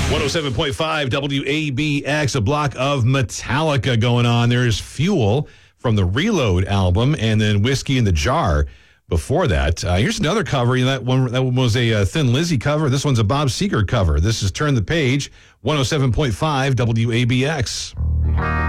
107.5 WABX, a block of Metallica going on. There's Fuel from the Reload album, and then Whiskey in the Jar before that. Here's another cover. That one was a Thin Lizzy cover. This one's a Bob Seger cover. This is Turn the Page, 107.5 WABX.